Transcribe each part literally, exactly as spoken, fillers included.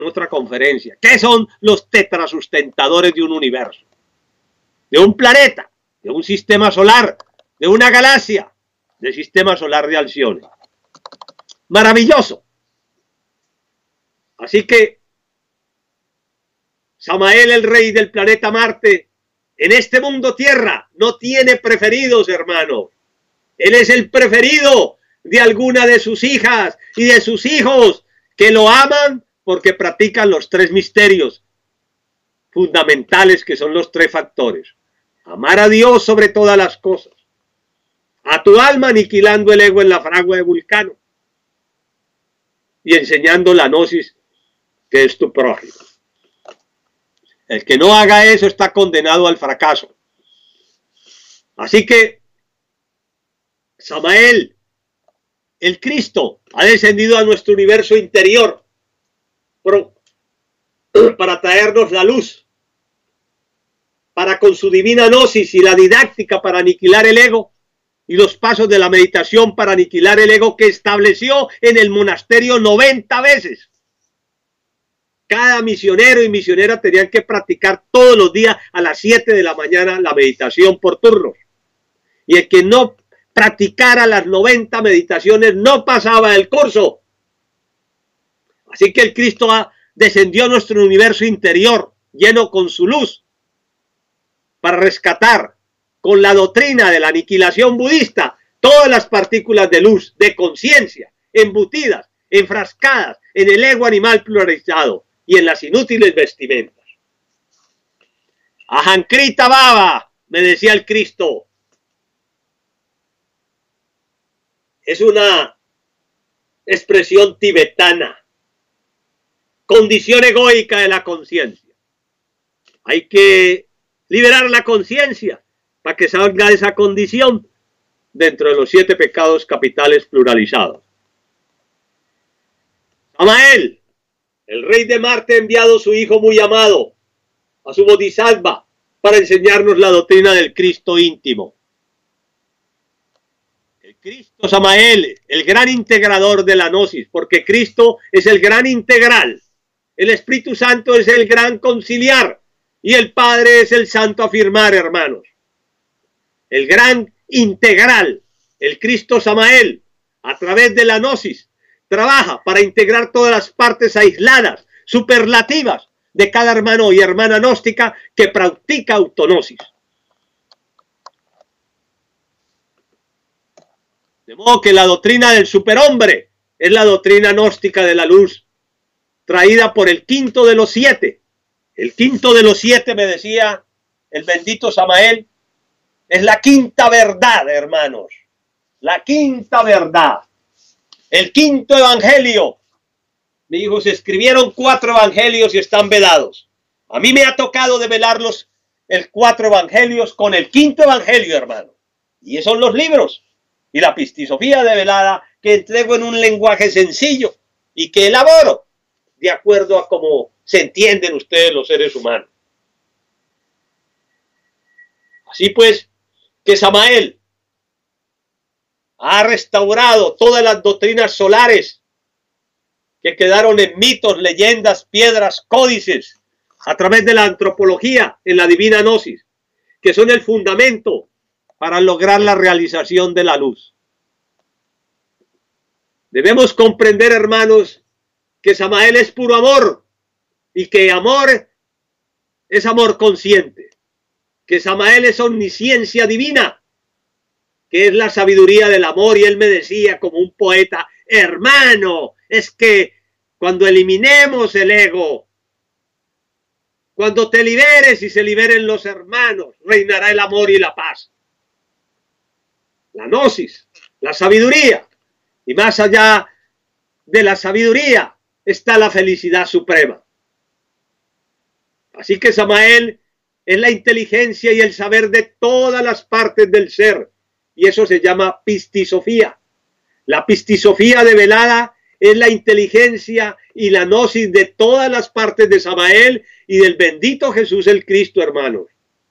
otra conferencia. ¿Qué son los tetrasustentadores de un universo? De un planeta, de un sistema solar, de una galaxia, del sistema solar de Alcione. Maravilloso. Así que Samael, el rey del planeta Marte, en este mundo Tierra, no tiene preferidos, hermanos. Él es el preferido de alguna de sus hijas y de sus hijos que lo aman porque practican los tres misterios fundamentales, que son los tres factores. Amar a Dios sobre todas las cosas. A tu alma aniquilando el ego en la fragua de Vulcano. Y enseñando la gnosis, que es tu prójimo. El que no haga eso está condenado al fracaso. Así que Samael, el Cristo, ha descendido a nuestro universo interior para traernos la luz, para con su divina gnosis y la didáctica para aniquilar el ego, y los pasos de la meditación para aniquilar el ego que estableció en el monasterio noventa veces. Cada misionero y misionera tenían que practicar todos los días a las siete de la mañana la meditación por turnos. Y el que no practicara las noventa meditaciones no pasaba el curso. Así que el Cristo ha, descendió a nuestro universo interior, lleno con su luz, para rescatar con la doctrina de la aniquilación budista todas las partículas de luz, de conciencia, embutidas, enfrascadas en el ego animal pluralizado y en las inútiles vestimentas. Ajankrita Baba, me decía el Cristo, es una expresión tibetana, condición egoica de la conciencia. Hay que liberar la conciencia para que salga de esa condición dentro de los siete pecados capitales pluralizados. Samael, el rey de Marte, ha enviado a su hijo muy amado, a su bodhisattva, para enseñarnos la doctrina del Cristo íntimo. El Cristo Samael, el gran integrador de la gnosis, porque Cristo es el gran integral, el Espíritu Santo es el gran conciliar y el Padre es el santo afirmar, hermanos. El gran integral, el Cristo Samael, a través de la gnosis, trabaja para integrar todas las partes aisladas, superlativas, de cada hermano y hermana gnóstica que practica autognosis. De modo que la doctrina del superhombre es la doctrina gnóstica de la luz, traída por el quinto de los siete. El quinto de los siete, me decía el bendito Samael, es la quinta verdad, hermanos. La quinta verdad. El quinto evangelio. Mi hijo, se escribieron cuatro evangelios y están velados. A mí me ha tocado develarlos, el cuatro evangelios con el quinto evangelio, hermano. Y esos son los libros. Y la pistisofía develada que entrego en un lenguaje sencillo y que elaboro de acuerdo a cómo se entienden ustedes los seres humanos. Así pues, que Samael ha restaurado todas las doctrinas solares que quedaron en mitos, leyendas, piedras, códices, a través de la antropología en la divina gnosis, que son el fundamento para lograr la realización de la luz. Debemos comprender, hermanos, que Samael es puro amor y que amor es amor consciente, que Samael es omnisciencia divina, que es la sabiduría del amor. Y él me decía como un poeta, hermano, es que cuando eliminemos el ego, cuando te liberes y se liberen los hermanos, reinará el amor y la paz. La gnosis, la sabiduría, y más allá de la sabiduría está la felicidad suprema. Así que Samael es la inteligencia y el saber de todas las partes del ser, y eso se llama pistisofía. La pistisofía develada es la inteligencia y la gnosis de todas las partes de Samael y del bendito Jesús el Cristo, hermanos.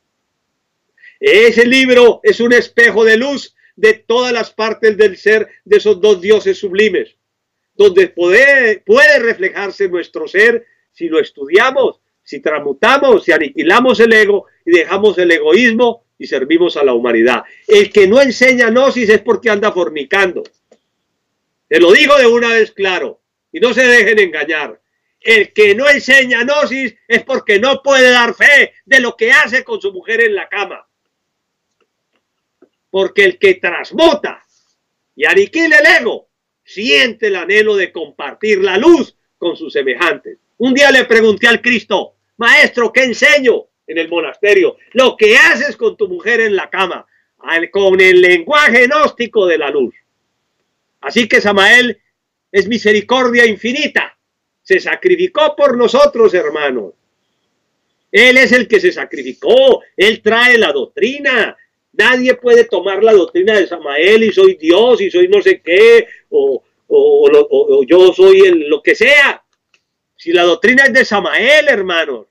Ese libro es un espejo de luz de todas las partes del ser de esos dos dioses sublimes, donde puede, puede reflejarse nuestro ser si lo estudiamos, si transmutamos, si aniquilamos el ego y dejamos el egoísmo y servimos a la humanidad. El que no enseña gnosis es porque anda fornicando. Te lo digo de una vez claro, y no se dejen engañar. El que no enseña gnosis es porque no puede dar fe de lo que hace con su mujer en la cama. Porque el que transmuta y aniquila el ego, siente el anhelo de compartir la luz con sus semejantes. Un día le pregunté al Cristo, maestro, ¿qué enseño en el monasterio? Lo que haces con tu mujer en la cama, con el lenguaje gnóstico de la luz. Así que Samael es misericordia infinita. Se sacrificó por nosotros, hermanos. Él es el que se sacrificó. Él trae la doctrina. Nadie puede tomar la doctrina de Samael y soy Dios y soy no sé qué, o, o, o, o, o yo soy el, lo que sea. Si la doctrina es de Samael, hermanos.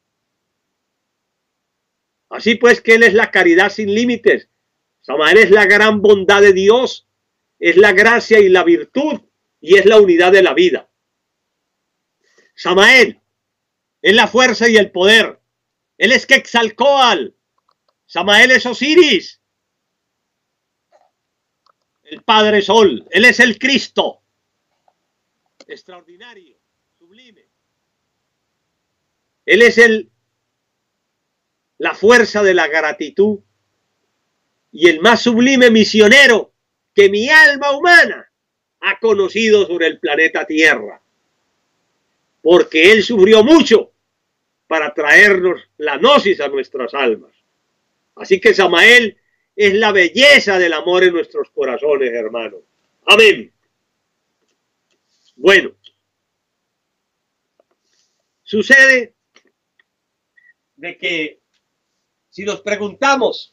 Así pues que Él es la caridad sin límites. Samael es la gran bondad de Dios. Es la gracia y la virtud y es la unidad de la vida. Samael es la fuerza y el poder. Él es Quetzalcóatl. Samael es Osiris, el Padre Sol. Él es el Cristo, extraordinario, sublime. Él es el, la fuerza de la gratitud y el más sublime misionero que mi alma humana ha conocido sobre el planeta Tierra. Porque Él sufrió mucho para traernos la gnosis a nuestras almas. Así que Samael es la belleza del amor en nuestros corazones, hermanos. Amén. Bueno, sucede de que si nos preguntamos,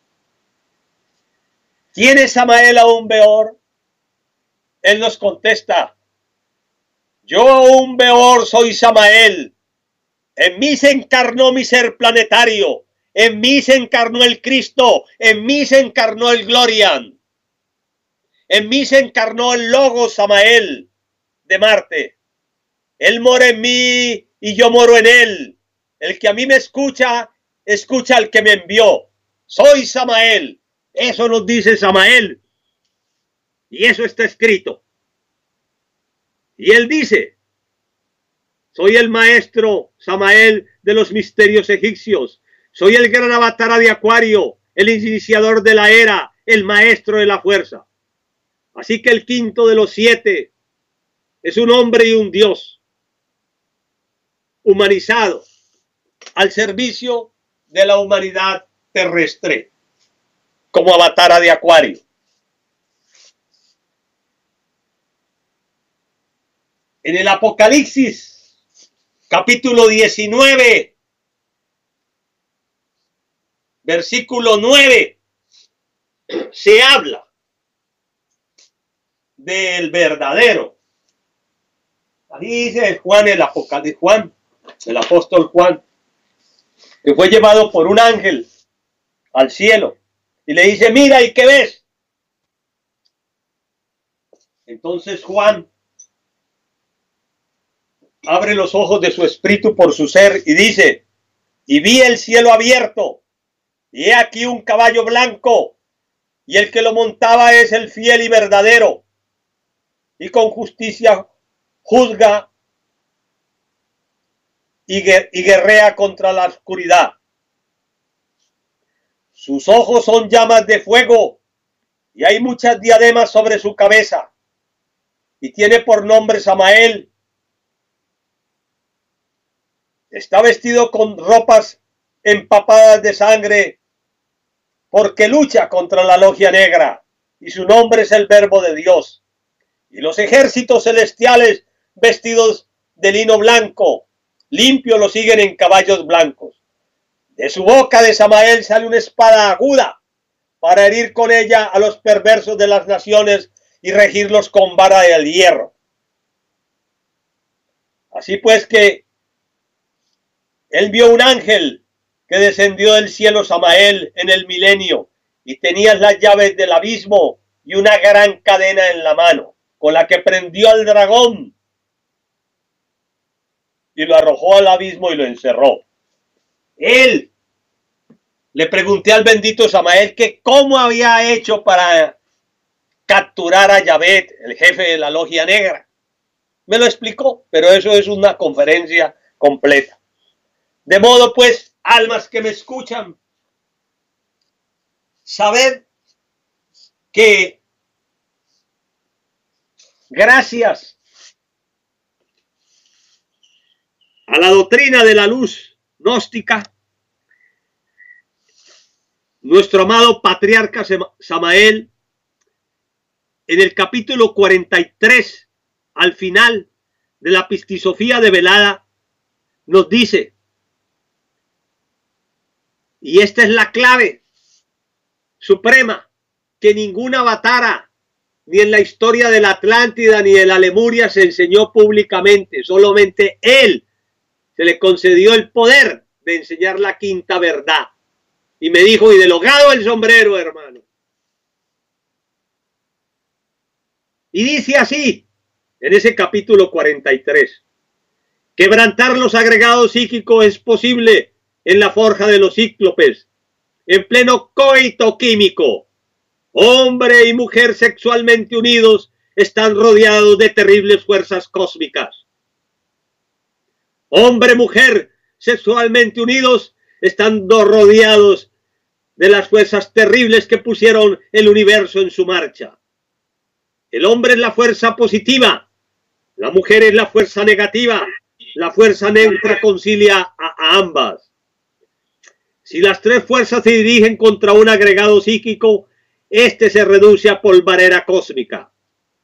¿quién es Samael aún Beor? Él nos contesta, yo aún Beor soy Samael. En mí se encarnó mi ser planetario. En mí se encarnó el Cristo, en mí se encarnó el Glorian, en mí se encarnó el Logos Samael de Marte. Él mora en mí y yo moro en él. El que a mí me escucha, escucha al que me envió. Soy Samael. Eso nos dice Samael. Y eso está escrito. Y él dice, soy el maestro Samael de los misterios egipcios. Soy el gran avatara de Acuario, el iniciador de la era, el maestro de la fuerza. Así que el quinto de los siete es un hombre y un dios humanizado al servicio de la humanidad terrestre como avatara de Acuario. En el Apocalipsis, capítulo diecinueve, versículo nueve, se habla del verdadero. Ahí dice Juan, el Apocalipsis, Juan, el apóstol Juan, que fue llevado por un ángel al cielo y le dice, mira, ¿y qué ves? Entonces Juan abre los ojos de su espíritu por su ser y dice, y vi el cielo abierto, y he aquí un caballo blanco, y el que lo montaba es el fiel y verdadero, y con justicia juzga y, guer y guerrea contra la oscuridad. Sus ojos son llamas de fuego, y hay muchas diademas sobre su cabeza, y tiene por nombre Samael. Está vestido con ropas empapadas de sangre, porque lucha contra la logia negra, y su nombre es el Verbo de Dios. Y los ejércitos celestiales vestidos de lino blanco, limpio, lo siguen en caballos blancos. De su boca de Samael sale una espada aguda, para herir con ella a los perversos de las naciones y regirlos con vara de hierro. Así pues que él vio un ángel que descendió del cielo, Samael, en el milenio, y tenía las llaves del abismo y una gran cadena en la mano, con la que prendió al dragón y lo arrojó al abismo y lo encerró. Él, le pregunté al bendito Samael que cómo había hecho para capturar a Yavet, el jefe de la logia negra. Me lo explicó, pero eso es una conferencia completa. De modo pues, almas que me escuchan, sabed que gracias a la doctrina de la luz gnóstica, nuestro amado patriarca Samael, en el capítulo cuarenta y tres, al final de la Pistisofía Develada, nos dice, y esta es la clave suprema, que ninguna avatara, ni en la historia de la Atlántida ni de la Lemuria se enseñó públicamente, solamente él se le concedió el poder de enseñar la quinta verdad. Y me dijo, y de logado el sombrero, hermano. Y dice así, en ese capítulo cuarenta y tres, quebrantar los agregados psíquicos es posible en la forja de los cíclopes, en pleno coito químico. Hombre y mujer sexualmente unidos están rodeados de terribles fuerzas cósmicas. Hombre y mujer sexualmente unidos están rodeados de las fuerzas terribles que pusieron el universo en su marcha. El hombre es la fuerza positiva, la mujer es la fuerza negativa, la fuerza neutra concilia a, a ambas. Si las tres fuerzas se dirigen contra un agregado psíquico, este se reduce a polvareda cósmica.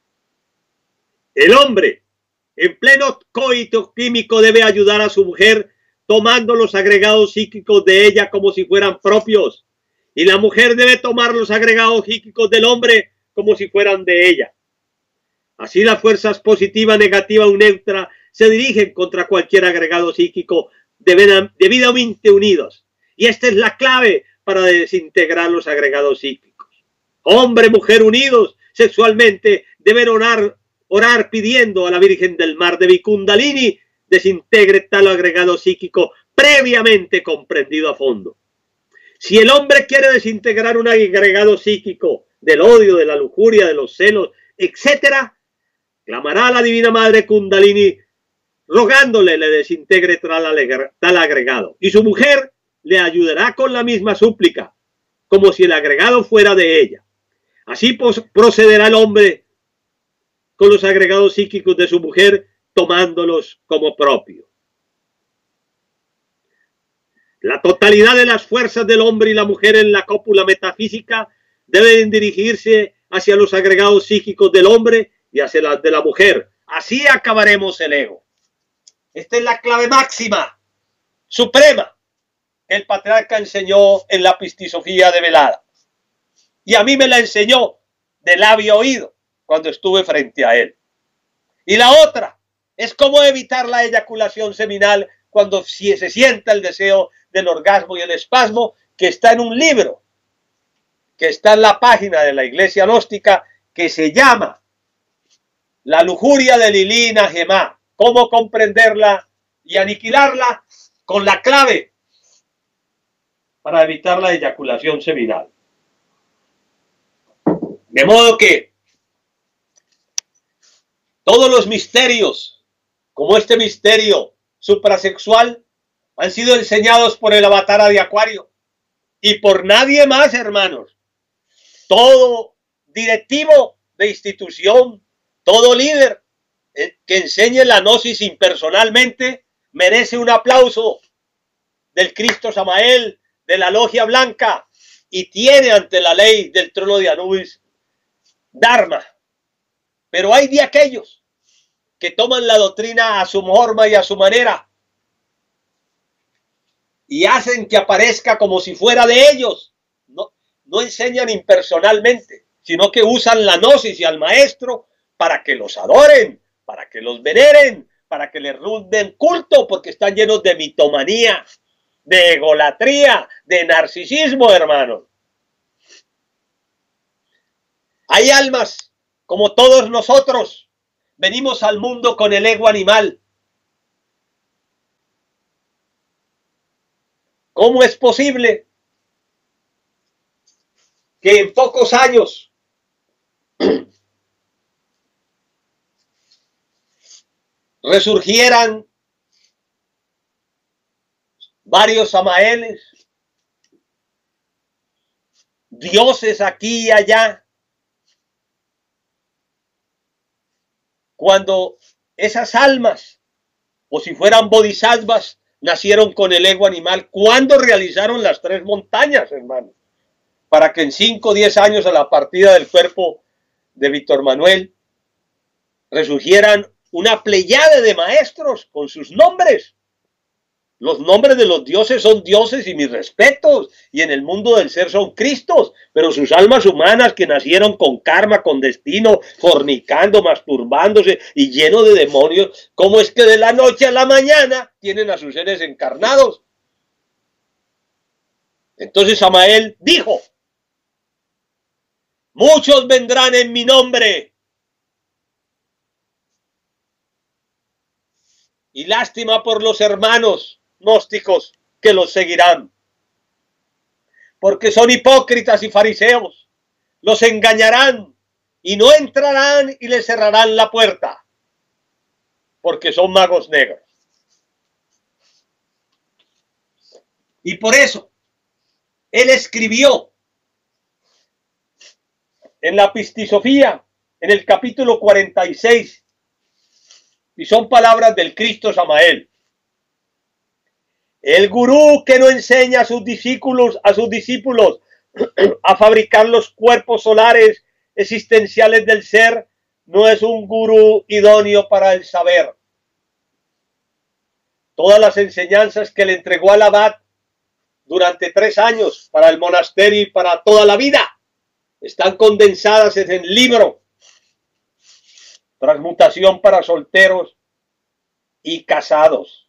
El hombre, en pleno coito químico, debe ayudar a su mujer tomando los agregados psíquicos de ella como si fueran propios. Y la mujer debe tomar los agregados psíquicos del hombre como si fueran de ella. Así las fuerzas positiva, negativa o neutra se dirigen contra cualquier agregado psíquico debidamente unidos. Y esta es la clave para desintegrar los agregados psíquicos. Hombre, mujer unidos sexualmente deben orar, orar pidiendo a la Virgen del Mar de Kundalini desintegre tal agregado psíquico previamente comprendido a fondo. Si el hombre quiere desintegrar un agregado psíquico del odio, de la lujuria, de los celos, etcétera, clamará a la Divina Madre Kundalini rogándole le desintegre tal agregado. Y su mujer le ayudará con la misma súplica, como si el agregado fuera de ella. Así procederá el hombre con los agregados psíquicos de su mujer, tomándolos como propios. La totalidad de las fuerzas del hombre y la mujer en la cópula metafísica deben dirigirse hacia los agregados psíquicos del hombre y hacia las de la mujer. Así acabaremos el ego. Esta es la clave máxima, suprema, que el patriarca enseñó en la Pistisofía Develada. Y a mí me la enseñó de labio oído cuando estuve frente a él. Y la otra es cómo evitar la eyaculación seminal cuando se sienta el deseo del orgasmo y el espasmo, que está en un libro, que está en la página de la Iglesia Gnóstica, que se llama La lujuria de Lilina Gemá, cómo comprenderla y aniquilarla con la clave para evitar la eyaculación seminal. De modo que todos los misterios, como este misterio suprasexual, han sido enseñados por el Avatara de Acuario y por nadie más, hermanos. Todo directivo de institución, todo líder que enseñe la gnosis impersonalmente merece un aplauso del Cristo Samael, de la Logia Blanca, y tiene ante la ley del trono de Anubis Dharma. Pero hay de aquellos que toman la doctrina a su forma y a su manera y hacen que aparezca como si fuera de ellos. No, no enseñan impersonalmente, sino que usan la gnosis y al maestro para que los adoren, para que los veneren, para que les rinden culto, porque están llenos de mitomanía, de egolatría, de narcisismo, hermanos. Hay almas, como todos nosotros, venimos al mundo con el ego animal. ¿Cómo es posible que en pocos años resurgieran varios Samaeles, dioses aquí y allá, cuando esas almas, o si fueran bodhisattvas, nacieron con el ego animal? ¿Cuándo realizaron las tres montañas, hermano? Para que en cinco o diez años, a la partida del cuerpo de Víctor Manuel, resurgieran una pleyade de maestros con sus nombres. Los nombres de los dioses son dioses y mis respetos, y en el mundo del ser son Cristos, pero sus almas humanas que nacieron con karma, con destino, fornicando, masturbándose y lleno de demonios, ¿cómo es que de la noche a la mañana tienen a sus seres encarnados? Entonces Samael dijo: muchos vendrán en mi nombre, y lástima por los hermanos gnósticos que los seguirán, porque son hipócritas y fariseos, los engañarán y no entrarán y les cerrarán la puerta, porque son magos negros. Y por eso él escribió en la Pistisofía, en el capítulo cuarenta y seis, y son palabras del Cristo Samael: el gurú que no enseña a sus discípulos, a sus discípulos a fabricar los cuerpos solares existenciales del ser, no es un gurú idóneo para el saber. Todas las enseñanzas que le entregó al abad durante tres años para el monasterio y para toda la vida están condensadas en el libro Transmutación para solteros y casados.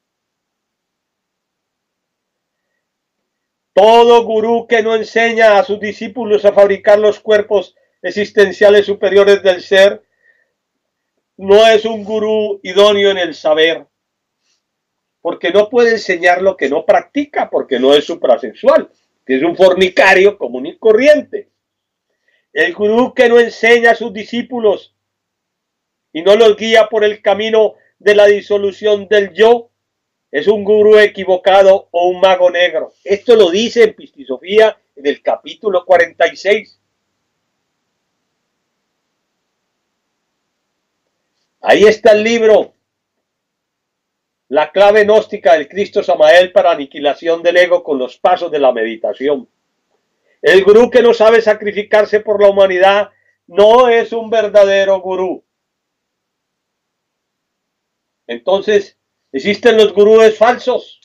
Todo gurú que no enseña a sus discípulos a fabricar los cuerpos existenciales superiores del ser no es un gurú idóneo en el saber, porque no puede enseñar lo que no practica, porque no es suprasexual, que es un fornicario común y corriente. El gurú que no enseña a sus discípulos y no los guía por el camino de la disolución del yo es un gurú equivocado o un mago negro. Esto lo dice en Pistisofía en el capítulo cuarenta y seis. Ahí está el libro, la clave gnóstica del Cristo Samael para aniquilación del ego con los pasos de la meditación. El gurú que no sabe sacrificarse por la humanidad no es un verdadero gurú. Entonces, existen los gurúes falsos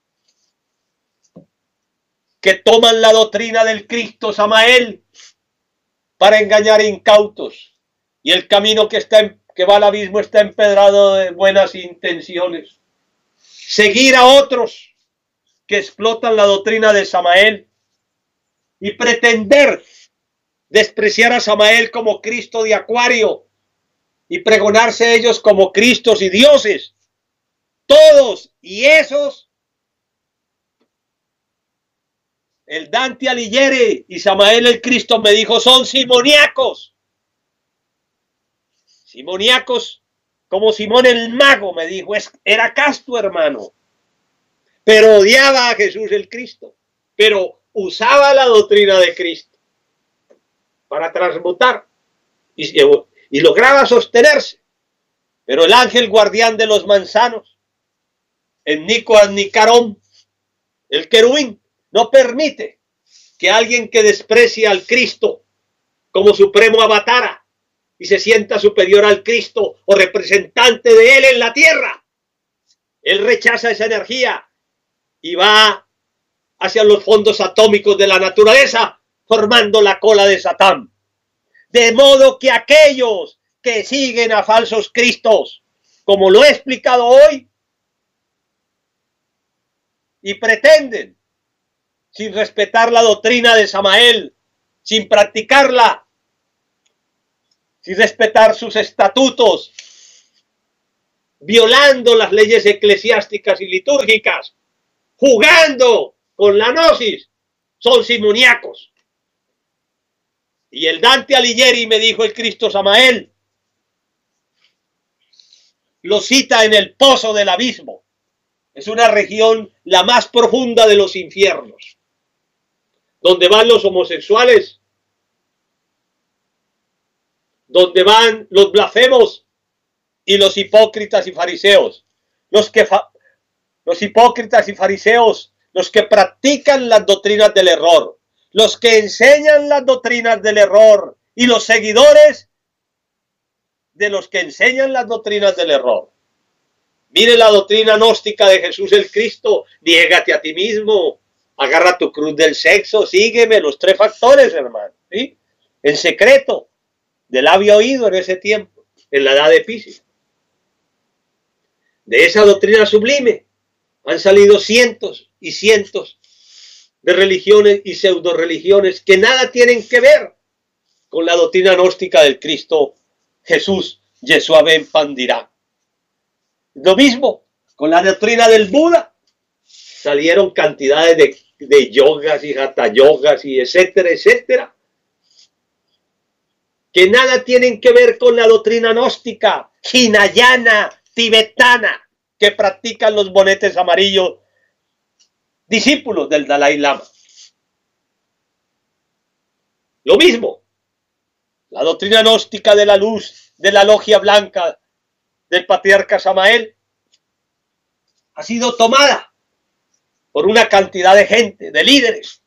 que toman la doctrina del Cristo Samael para engañar incautos, y el camino que, está en, que va al abismo está empedrado de buenas intenciones. Seguir a otros que explotan la doctrina de Samael y pretender despreciar a Samael como Cristo de Acuario y pregonarse ellos como Cristos y dioses. Todos y esos, el Dante Alighieri y Samael el Cristo me dijo, son simoniacos. Simoniacos como Simón el Mago, me dijo, es, era casto, hermano, pero odiaba a Jesús el Cristo, pero usaba la doctrina de Cristo para transmutar y, y lograba sostenerse. Pero el ángel guardián de los manzanos, el Nico Nicarón, el querubín, no permite que alguien que desprecia al Cristo como supremo avatara y se sienta superior al Cristo o representante de él en la tierra, él rechaza esa energía y va hacia los fondos atómicos de la naturaleza, formando la cola de Satán. De modo que aquellos que siguen a falsos cristos, como lo he explicado hoy, y pretenden, sin respetar la doctrina de Samael, sin practicarla, sin respetar sus estatutos, violando las leyes eclesiásticas y litúrgicas, jugando con la gnosis son simoniacos. Y el Dante Alighieri, me dijo el Cristo Samael, lo cita en el pozo del abismo. Es una región la más profunda de los infiernos, donde van los homosexuales, donde van los blasfemos y los hipócritas y fariseos. Los, que fa los hipócritas y fariseos, los que practican las doctrinas del error, los que enseñan las doctrinas del error y los seguidores de los que enseñan las doctrinas del error. Mire la doctrina gnóstica de Jesús el Cristo: niégate a ti mismo, agarra tu cruz del sexo, sígueme, los tres factores, hermano, ¿sí? En secreto, del labio oído en ese tiempo, en la edad de Piscis. De esa doctrina sublime han salido cientos y cientos de religiones y pseudo religiones que nada tienen que ver con la doctrina gnóstica del Cristo Jesús, Yeshua ben Pandirá. Lo mismo con la doctrina del Buda. Salieron cantidades de, de yogas y hatha yogas y etcétera, etcétera, que nada tienen que ver con la doctrina gnóstica, hinayana, tibetana, que practican los bonetes amarillos, discípulos del Dalai Lama. Lo mismo, la doctrina gnóstica de la luz, de la logia blanca del patriarca Samael, ha sido tomada por una cantidad de gente, de líderes.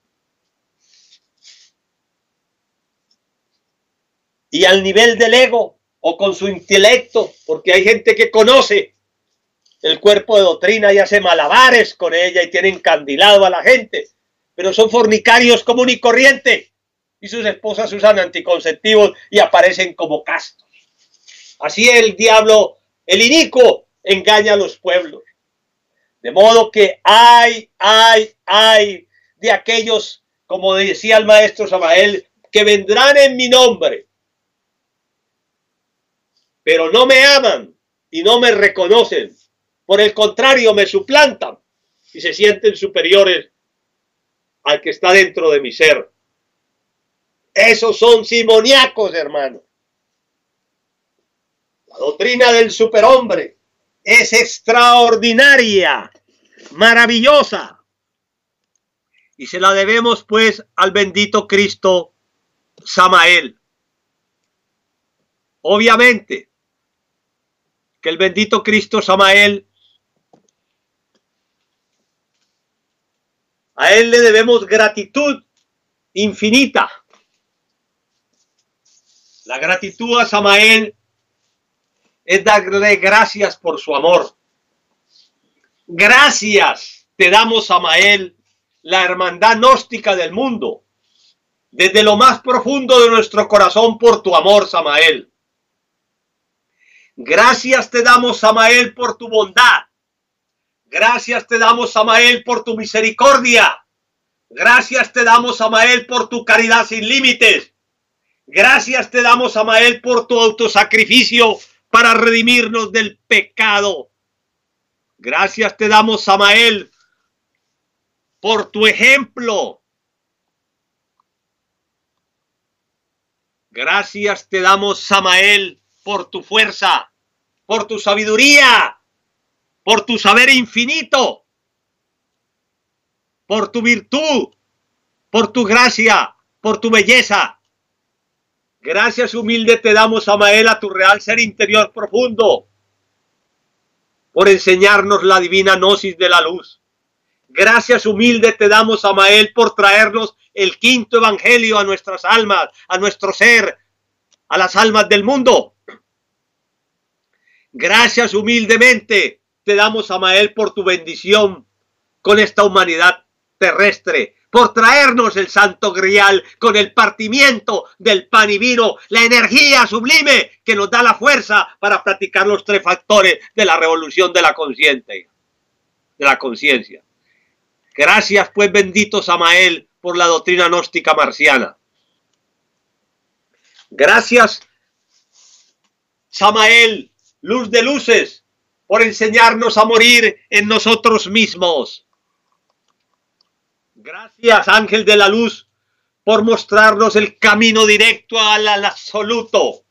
Y al nivel del ego o con su intelecto, porque hay gente que conoce el cuerpo de doctrina y hace malabares con ella y tiene encandilado a la gente, pero son fornicarios común y corriente y sus esposas usan anticonceptivos y aparecen como castos. Así el diablo, el inicuo, engaña a los pueblos. De modo que hay, hay, hay de aquellos, como decía el maestro Samael, que vendrán en mi nombre, pero no me aman y no me reconocen. Por el contrario, me suplantan y se sienten superiores al que está dentro de mi ser. Esos son simoniacos, hermano. La doctrina del superhombre es extraordinaria, maravillosa, y se la debemos pues al bendito Cristo Samael. Obviamente que el bendito Cristo Samael, a él le debemos gratitud infinita. La gratitud a Samael es darle gracias por su amor. Gracias te damos, Samael, la hermandad gnóstica del mundo, desde lo más profundo de nuestro corazón, por tu amor, Samael. Gracias te damos, Samael, por tu bondad. Gracias te damos, Samael, por tu misericordia. Gracias te damos, Samael, por tu caridad sin límites. Gracias te damos, Samael, por tu autosacrificio para redimirnos del pecado. Gracias te damos, Samael, por tu ejemplo. Gracias te damos, Samael, por tu fuerza, por tu sabiduría, por tu saber infinito, por tu virtud, por tu gracia, por tu belleza. Gracias humilde te damos, Samael, a tu real ser interior profundo, por enseñarnos la divina gnosis de la luz. Gracias humilde te damos, Samael, por traernos el quinto evangelio a nuestras almas, a nuestro ser, a las almas del mundo. Gracias humildemente te damos, Samael, por tu bendición con esta humanidad terrestre, por traernos el santo grial con el partimiento del pan y vino, la energía sublime que nos da la fuerza para practicar los tres factores de la revolución de la conciencia, de la conciencia. Gracias pues, bendito Samael, por la doctrina gnóstica marciana. Gracias, Samael, luz de luces, por enseñarnos a morir en nosotros mismos. Gracias, ángel de la luz, por mostrarnos el camino directo al, al absoluto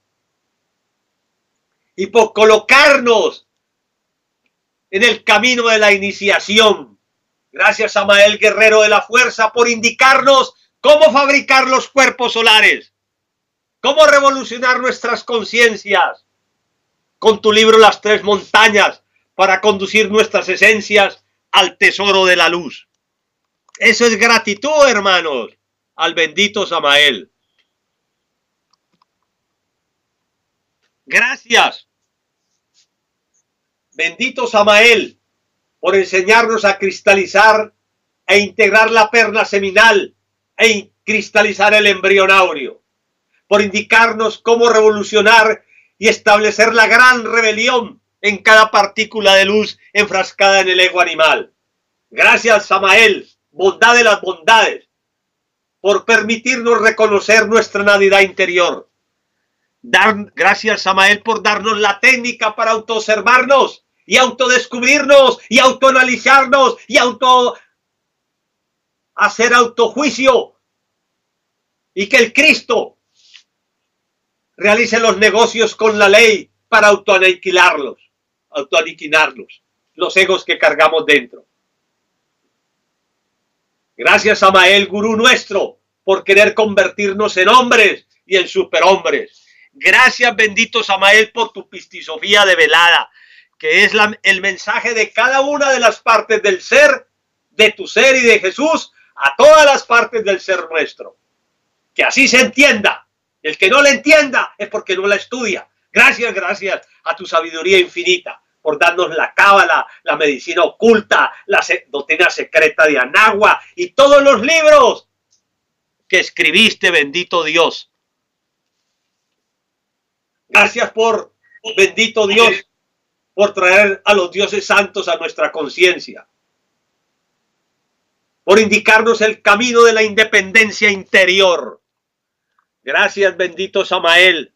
y por colocarnos en el camino de la iniciación. Gracias, Samael, guerrero de la fuerza, por indicarnos cómo fabricar los cuerpos solares, cómo revolucionar nuestras conciencias con tu libro Las Tres Montañas para conducir nuestras esencias al tesoro de la luz. Eso es gratitud, hermanos, al bendito Samael. Gracias, bendito Samael, por enseñarnos a cristalizar e integrar la perla seminal e cristalizar el embrionario, por indicarnos cómo revolucionar y establecer la gran rebelión en cada partícula de luz enfrascada en el ego animal. Gracias, Samael, bondad de las bondades, por permitirnos reconocer nuestra Navidad interior. Dar, gracias, Samael, por darnos la técnica para autoobservarnos y autodescubrirnos y autoanalizarnos y auto hacer autojuicio, y que el Cristo realice los negocios con la ley para autoaniquilarlos, autoaniquilarlos, los egos que cargamos dentro. Gracias, Samael, gurú nuestro, por querer convertirnos en hombres y en superhombres. Gracias, bendito Samael, por tu pistisofía develada, que es la, el mensaje de cada una de las partes del ser, de tu ser y de Jesús, a todas las partes del ser nuestro. Que así se entienda. El que no la entienda es porque no la estudia. Gracias, gracias a tu sabiduría infinita por darnos la cábala, la medicina oculta, la doctrina secreta de Anagua y todos los libros que escribiste, bendito Dios. Gracias por, bendito Dios, por traer a los dioses santos a nuestra conciencia, por indicarnos el camino de la independencia interior. Gracias, bendito Samael,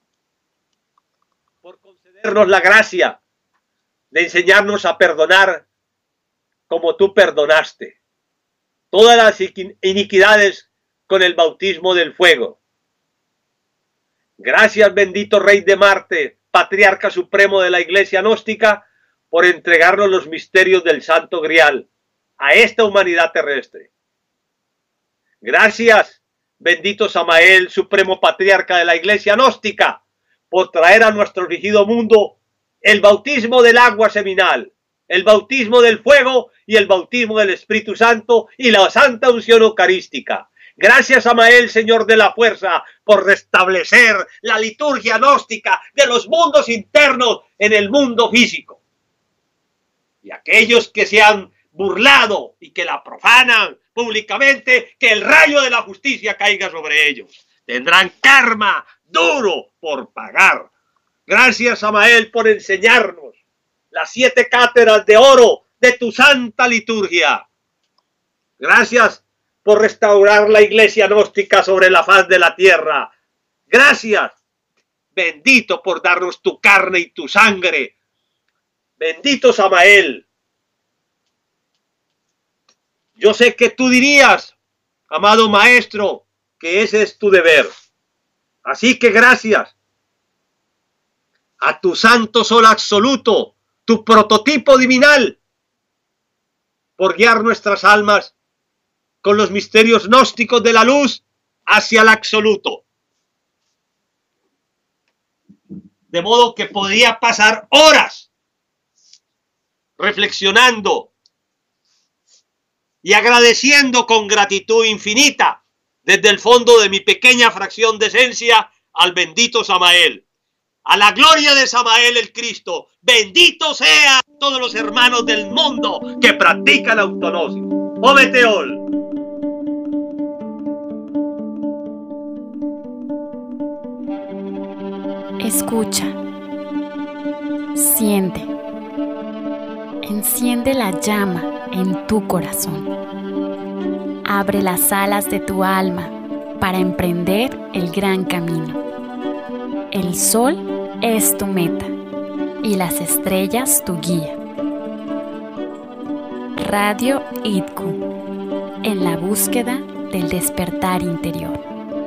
por concedernos la gracia de enseñarnos a perdonar como tú perdonaste todas las iniquidades con el bautismo del fuego. Gracias, bendito Rey de Marte, Patriarca Supremo de la Iglesia Gnóstica, por entregarnos los misterios del Santo Grial a esta humanidad terrestre. Gracias, bendito Samael, Supremo Patriarca de la Iglesia Gnóstica, por traer a nuestro rígido mundo el bautismo del agua seminal, el bautismo del fuego y el bautismo del Espíritu Santo y la santa unción eucarística. Gracias, Samael, Señor de la fuerza, por restablecer la liturgia gnóstica de los mundos internos en el mundo físico. Y aquellos que se han burlado y que la profanan públicamente, que el rayo de la justicia caiga sobre ellos. Tendrán karma duro por pagar. Gracias, Samael, por enseñarnos las siete cátedras de oro de tu santa liturgia. Gracias por restaurar la iglesia gnóstica sobre la faz de la tierra. Gracias, bendito, por darnos tu carne y tu sangre. Bendito Samael. Yo sé que tú dirías, amado maestro, que ese es tu deber. Así que gracias a tu santo sol absoluto, tu prototipo divinal, por guiar nuestras almas con los misterios gnósticos de la luz hacia el absoluto. De modo que podría pasar horas reflexionando y agradeciendo con gratitud infinita desde el fondo de mi pequeña fracción de esencia al bendito Samael. A la gloria de Samael el Cristo, bendito sea todos los hermanos del mundo que practican autognosis. Ometeol. Escucha, siente, enciende la llama en tu corazón. Abre las alas de tu alma para emprender el gran camino. El sol es tu meta y las estrellas tu guía. Radio I D C U, en la búsqueda del despertar interior.